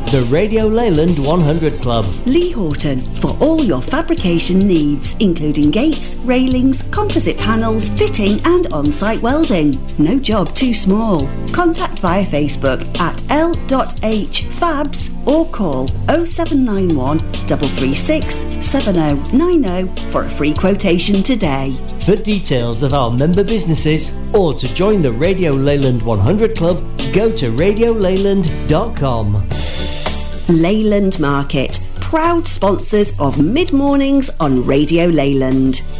The Radio Leyland 100 Club. Lee Horton, for all your fabrication needs, including gates, railings, composite panels, fitting and on-site welding. No job too small. Contact via Facebook at l.hfabs or call 0791 336 7090 for a free quotation today. For details of our member businesses or to join the Radio Leyland 100 Club, go to radioleyland.com. Leyland Market, proud sponsors of Mid Mornings on Radio Leyland.